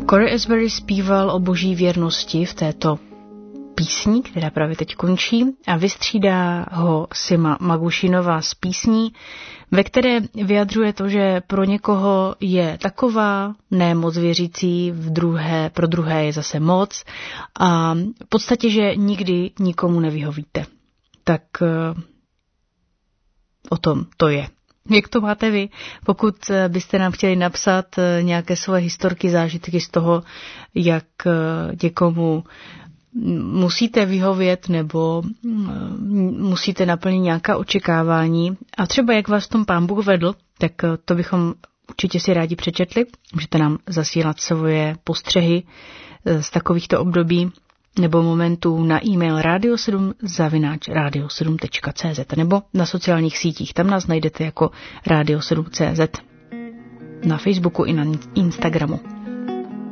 Cory Asbury zpíval o boží věrnosti v této písni, která právě teď končí, a vystřídá ho Sima Magušinová z písní, ve které vyjadřuje to, že pro někoho je taková, ne moc věřící, pro druhé je zase moc a v podstatě, že nikdy nikomu nevyhovíte. Tak o tom to je. Jak to máte vy? Pokud byste nám chtěli napsat nějaké svoje historky, zážitky z toho, jak někomu musíte vyhovět nebo musíte naplnit nějaká očekávání a třeba jak vás v tom Pán Bůh vedl, tak to bychom určitě si rádi přečetli. Můžete nám zasílat svoje postřehy z takovýchto období nebo momentů na e-mail radio7@radio7.cz nebo na sociálních sítích. Tam nás najdete jako Radio7.cz na Facebooku i na Instagramu.